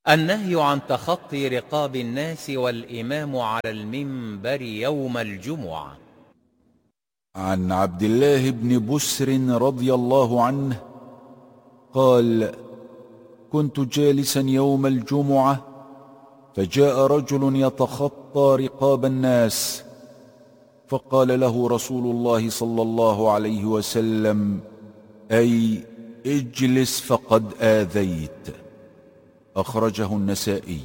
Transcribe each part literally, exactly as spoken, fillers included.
النهي عن تخطي رقاب الناس والإمام على المنبر يوم الجمعة. عن عبد الله بن بسر رضي الله عنه قال: كنت جالسا يوم الجمعة فجاء رجل يتخطى رقاب الناس، فقال له رسول الله صلى الله عليه وسلم: أي اجلس فقد آذيت. أخرجه النسائي.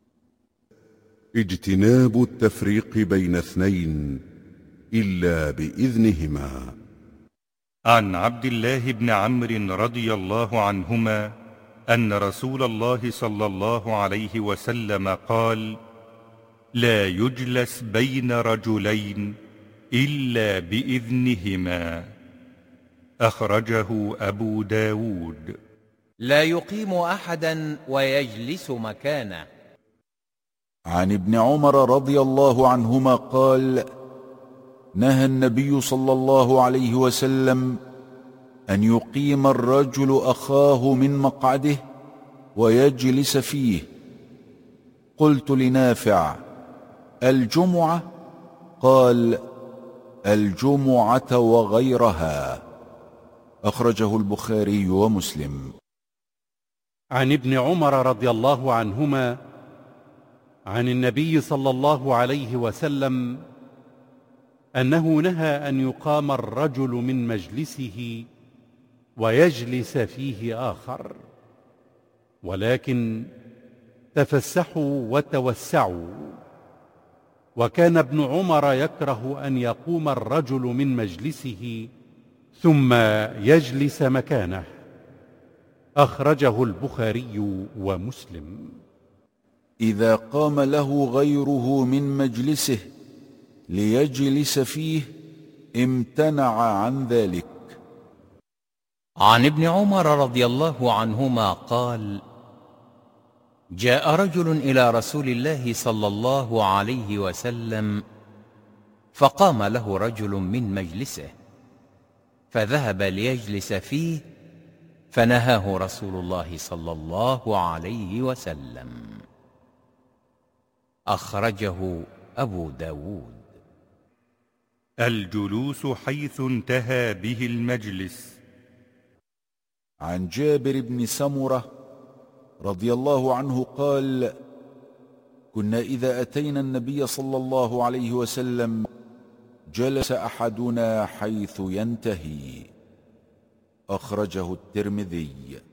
اجتناب التفريق بين اثنين إلا بإذنهما. عن عبد الله بن عمرو رضي الله عنهما أن رسول الله صلى الله عليه وسلم قال: لا يجلس بين رجلين إلا بإذنهما. أخرجه أبو داود. لا يقيم أحدا ويجلس مكانه. عن ابن عمر رضي الله عنهما قال: نهى النبي صلى الله عليه وسلم أن يقيم الرجل أخاه من مقعده ويجلس فيه. قلت لنافع: الجمعة؟ قال: الجمعة وغيرها. أخرجه البخاري ومسلم. عن ابن عمر رضي الله عنهما عن النبي صلى الله عليه وسلم أنه نهى أن يقام الرجل من مجلسه ويجلس فيه آخر، ولكن تفسحوا وتوسعوا. وكان ابن عمر يكره أن يقوم الرجل من مجلسه ثم يجلس مكانه. أخرجه البخاري ومسلم. إذا قام له غيره من مجلسه ليجلس فيه امتنع عن ذلك. عن ابن عمر رضي الله عنهما قال: جاء رجل إلى رسول الله صلى الله عليه وسلم فقام له رجل من مجلسه فذهب ليجلس فيه فنهاه رسول الله صلى الله عليه وسلم. أخرجه أبو داود. الجلوس حيث انتهى به المجلس. عن جابر بن سمرة رضي الله عنه قال: كنا إذا أتينا النبي صلى الله عليه وسلم جلس أحدنا حيث ينتهي. أخرجه الترمذي.